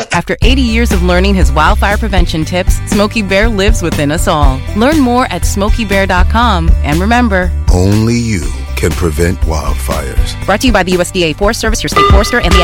After 80 years of learning his wildfire prevention tips, Smokey Bear lives within us all. Learn more at SmokeyBear.com. And remember, only you can prevent wildfires. Brought to you by the USDA Forest Service, your state forester, and the